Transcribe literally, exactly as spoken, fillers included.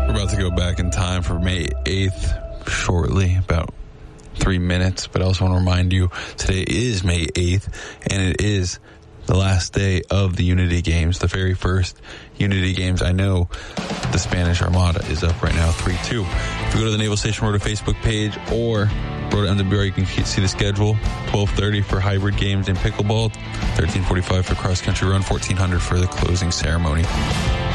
We're about to go back in time for May eighth shortly, about three minutes. But I also want to remind you, today is May eighth, and it is the last day of the Unity Games, the very first Unity Games. I know the Spanish Armada is up right now, three two. If you go to the Naval Station Rotor Facebook page or Rotor M W R, you can see the schedule. twelve thirty for hybrid games in pickleball, thirteen forty-five for cross-country run, fourteen hundred for the closing ceremony.